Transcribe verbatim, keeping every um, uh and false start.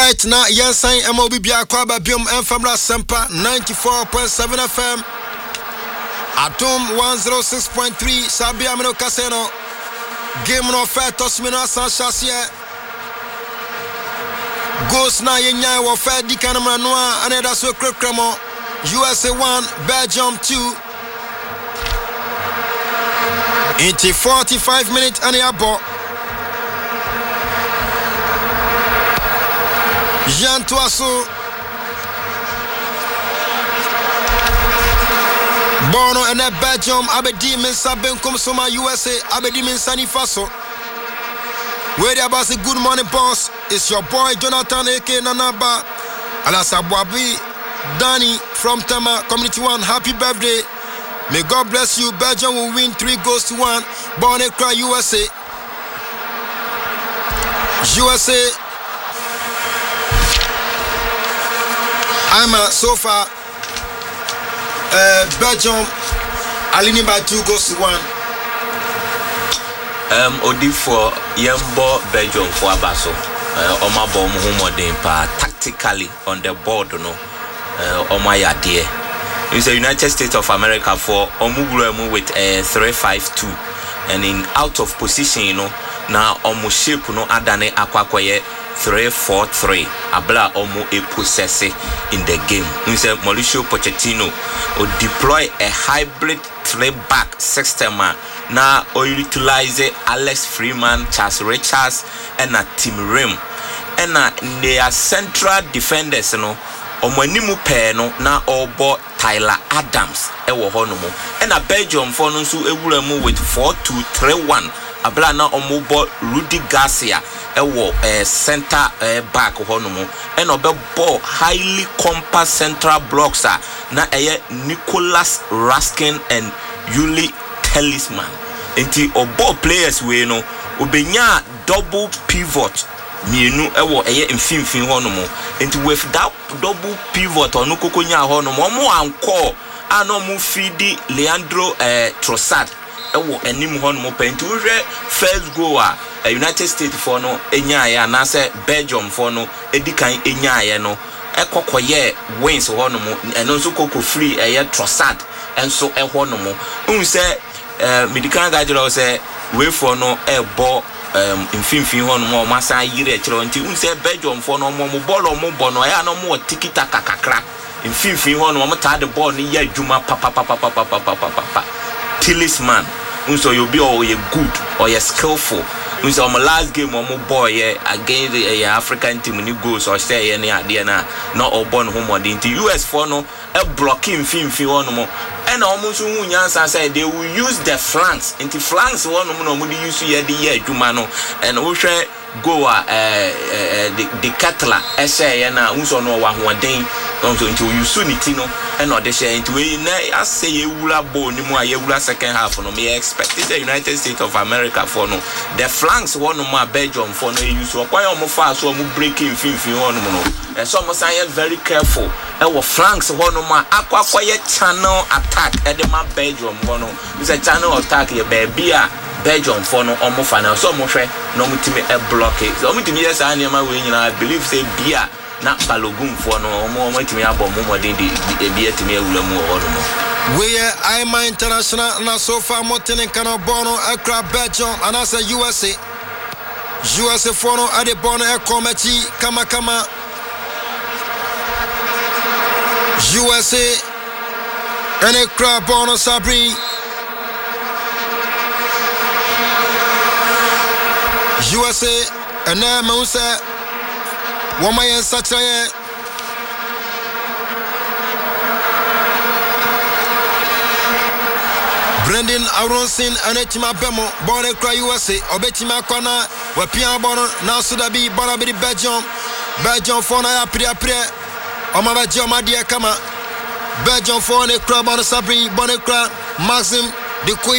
Alright, now Yansan M O B Biakwaba Bium and Famra Sempa ninety-four point seven F M. Atom one oh six point three Sabia Mino Casino. Game no fair Tosmino San Chassier. Ghost na yenya wa fair Dikanama Noir and that's what Cremo. U S A one, Belgium two. Into forty-five minutes and a ball. Jean Toasso. Bono and a Belgium, Abedi Mensa Benkom Soma U S A, Abedi Mensani Faso. Where there was a good morning, boss. It's your boy Jonathan A K Nanaba. Alasa Bwabi Danny from Tama Community One. Happy birthday. May God bless you. Belgium will win three goals to one. Born and cry U S A. U S A. I'm a so far. Uh, Belgium are leading by two goals to one. Um, Odi for Yembo Belgium for Abaso. Uh, Oma Bom Humodin pa tactically on the board, no. Uh, Oma Yadie. It's the United States of America for Omuguremu with a uh, three five two, and in out of position, you know. Now Omu shape no Adane Aquakoye three four three. Abla Omu e possess in the game. We say Mauricio Pochettino will deploy a hybrid three back system. Now or utilize Alex Freeman, Charles Richards, and a Tim Rim. And uh, they are central defenders, you know. Omanimu Peno na obo Tyler Adams ewo honomo. And a Belgium for no so ewuremu with four two three one. Abla na omobo Rudy Garcia ewo uh, center uh, back honomo. And obe ball highly compact central blocks uh, na eye Nicholas Raskin and Yuli Talisman. Enti obo players we no obenya double pivot. Mienu ewo eye mfimfin honomo. Enti with that double pivot onu kokonya honomo mo anko ano mu fidi Leandro eh, Trossard ewo enim honomo penti uhwe first goal a United States for no enya ya na se Belgium for no edikan enya ya no ekokoye wins honomo eno nso koko free eye Trossard enso e honomo unse eh medical gajero se we for no e bo um infimfin hono mo masa yire kire nti unse Belgium for no mo ball mo bono ya no mo tikita kakakra infimfin hono mo ta the ball ni ya adwuma papa papa papa papa papa Talisman unso you be or you good or you skillful unso my last game mo boy yeah against the uh, African team ni goals or say any ade na no obon homo de nti U S for no e blocking infimfin hono mo and almost nyansa say they will use the flanks into flanks one no mo dey use here the year adwuma no and wo hwe go a the the Catla e say na unso no wa hoden unso into use unity no and no dey share into we na say e wura ball ni mu a ye wura second half no me expected the United States of America for no the flanks one no ma Belgium for no use so kwa yo mo fa so mo breaking finfin one no e so mo say very careful e wo flanks one no ma akwakoye channel attack e de ma Belgium one no is a channel attack ye baby a Belgium for no omo final so mo hwe no mo timi e block it so mo timi yes an ma we nyina I believe say bia na Balogun for no omo mo timi abom mo den di e bia timi awura mu ono mo we are I M A International na so far motene kana bono akra Belgium and as a U S A U S A for no ade bono e komati kama kama U S A and a crab bono Sabri U S A and now Moussa Wamayan Sachaye Brendan Aronson and Etima Bemo born a cry U S A Obetima Kona Wapia Bono now Sudabi Bonabi Belgium Belgium for na Pria Pria Omaba Joma Dia Kama Belgium for a crab on Sabri Bonacra Maxim the